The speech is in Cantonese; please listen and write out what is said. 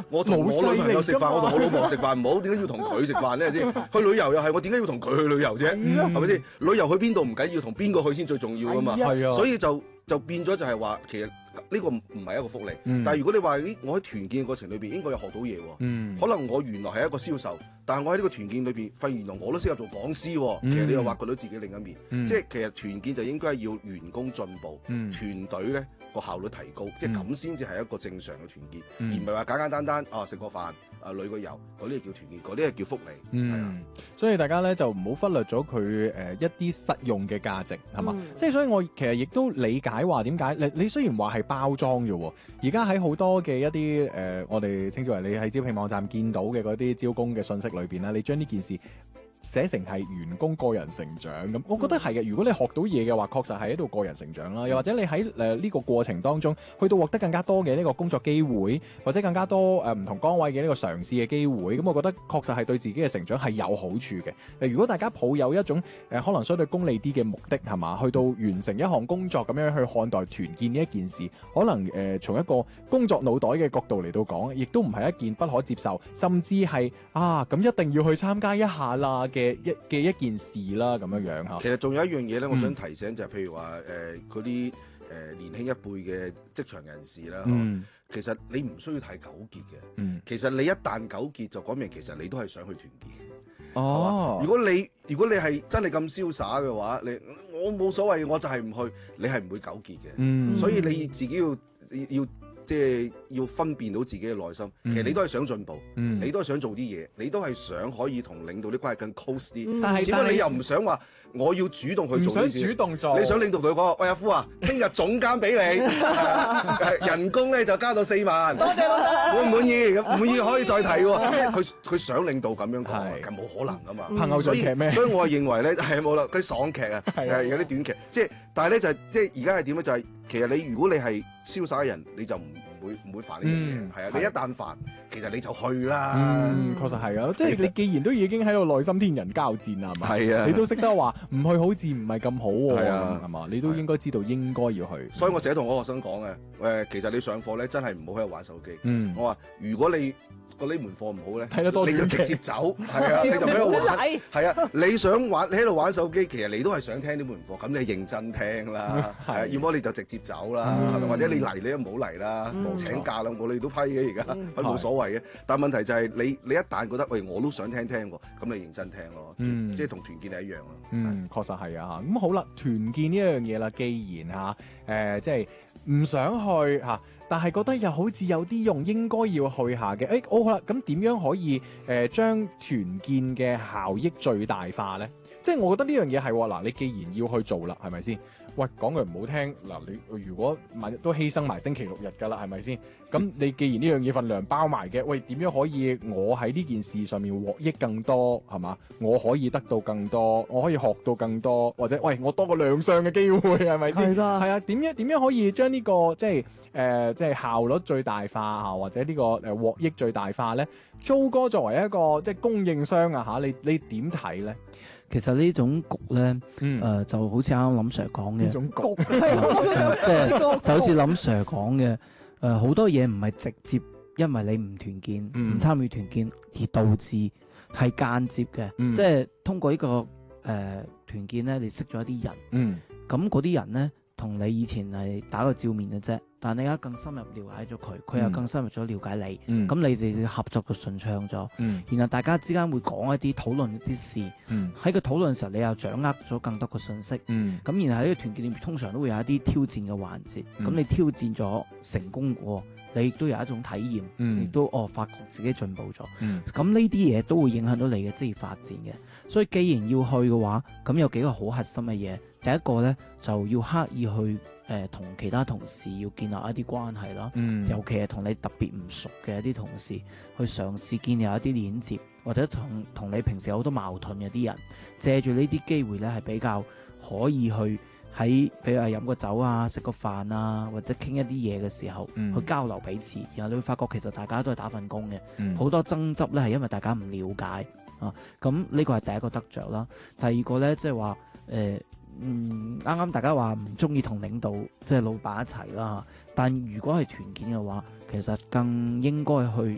我同我女朋友食飯，我同我老婆食飯唔好，點解要同佢食飯咧？先去旅遊又係我點解要同佢去旅遊啫？係咪先？旅遊去邊度唔緊要，同邊個去先最重要噶嘛？ 係啊， 所以就變咗就係話，其實呢個唔係一個福利。但係如果你話我喺團建嘅過程裏邊應該有學到嘢喎，可能我原來係一個銷售，但係我喺呢個團建裏邊發現原來我都適合做講師喎。其實你又挖掘到自己另一面，即係其實團建就應該要員工進步，團隊咧個效率提高，即係咁先至係一個正常嘅團建，而唔係話簡簡單單食個飯旅個遊嗰啲叫團建，嗰啲係叫福利。係啊， 所以大家咧就唔好忽略咗佢一啲實用嘅價值係嘛，即係所以我其實亦都理解話點解你雖然話係包裝嘅喎，而家喺好多嘅一啲我哋稱之為你喺招聘網站見到嘅嗰啲招工嘅信息裏邊啦，你將呢件事寫成係員工個人成長咁，我覺得係嘅。如果你學到嘢嘅話，確實係喺度個人成長啦。又或者你喺呢個過程當中，去到獲得更加多嘅呢個工作機會，或者更加多唔同崗位嘅呢個嘗試嘅機會，咁我覺得確實係對自己嘅成長係有好處嘅。如果大家抱有一種可能相對功利啲嘅目的係嘛，去到完成一項工作咁樣去看待團建呢一件事，可能從一個工作腦袋嘅角度嚟到講，亦都唔係一件不可接受，甚至係咁一定要去參加一下啦嘅一件事啦，咁樣樣嚇。 其實仲有一樣嘢咧，我想提醒就係譬如話嗰啲年輕一輩嘅職場人士啦，其實你唔需要太糾結嘅。其實你一旦糾結，就講明其實你都係想去團建。如果你係真係咁瀟灑嘅話，我冇所謂，我就係唔去，你係唔會糾結嘅。所以你自己要即係要分辨到自己嘅內心，其實你都係想進步，你都係想做啲嘢，你都係想可以同領導啲關係更 close 啲。但係只不過你又唔想話我要主動去做呢啲，唔想主動做。你想領導同佢講，喂阿夫啊，聽日總監俾你，人工咧就加到4萬，多謝老細，滿唔滿意？咁唔滿意可以再提喎。即係佢想領導咁樣講，咁冇可能噶嘛。拍偶像劇咩？所以我係認為咧係冇啦，啲爽劇啊，有啲短劇，即係但係咧就係即係而家係點咧？就係其實你如果你係瀟灑嘅人，你就唔會煩呢樣嘢，係啊！你一旦煩，其實你就去啦。 確實係啊，即係你既然都已經喺度內心天人交戰啦，係嘛？係啊，你都識得話唔去好似唔係咁好喎，係嘛？你都應該知道應該要去。 所以我成日同我學生講嘅，其實你上課咧真係唔好喺度玩手機。我話如果你呢門課唔好咧，睇得多你就直接走，係啊，你就喺度玩，係啊，你想玩，你喺度玩手機，其實你都係想聽呢門課，咁你認真聽啦，係，要麼你就直接走啦，係咪？或者你嚟你都唔好嚟啦，請假啦，我哋都批嘅而家，冇所謂嘅。但係問題就係你一旦覺得喂我都想聽喎，咁你認真聽咯，即係同團建係一樣咯。 確實係啊，咁好啦，團建呢一樣嘢啦，既然即係唔想去但係覺得又好似有啲用，應該要去下嘅。好啦，咁點樣可以將團建嘅效益最大化呢？即係我覺得呢樣嘢係嗱，你既然要去做啦，係咪先？喂，講句唔好聽，嗱，你如果萬一都犧牲埋星期六日㗎啦，係咪先？咁你既然呢樣嘢份糧包埋嘅，喂，點樣可以我喺呢件事上面獲益更多，係嘛？我可以得到更多，我可以學到更多，或者喂，我多個亮相嘅機會，係咪先？係啊，點樣可以將呢個即係效率最大化或者呢個獲益最大化咧？租哥作為一個即係供應商你點睇咧？ 其實呢種局咧，就好似啱啱林 Sir 講嘅，呢種局，即係就好似林 Sir 講嘅，好多嘢唔係直接因為你唔團建、唔參與團建而導致，係間接嘅，即係通過呢個團建咧，你識咗一啲人，咁嗰啲人咧同你以前係打個照面嘅啫。但你而家更深入了解咗佢，佢又更深入咗了解你，咁你哋合作就順暢咗。然後大家之間會講一啲討論一啲事，喺個討論時候你又掌握咗更多嘅信息。咁然後喺個團建裏面通常都會有一啲挑戰嘅環節，咁你挑戰咗成功過，你亦都有一種體驗，亦都發覺自己進步咗。咁呢啲嘢都會影響到你嘅職業發展嘅。所以既然要去嘅話，咁有幾個好核心嘅嘢。第一個呢，就要刻意去同其他同事要建立一啲關係啦，尤其係同你特別唔熟嘅一啲同事，去嘗試建立一啲鏈接，或者同你平時有好多矛盾嘅啲人，借住呢啲機會呢，係比較可以去喺譬如話飲個酒啊、食個飯啊，或者傾一啲嘢嘅時候，去交流彼此，然後你會發覺其實大家都係打份工嘅，好多爭執呢係因為大家唔了解啊，咁呢個係第一個得着啦。第二個呢，即係話啱啱大家話唔中意同領導即係老闆一齊啦，但如果係團建嘅話，其實更應該去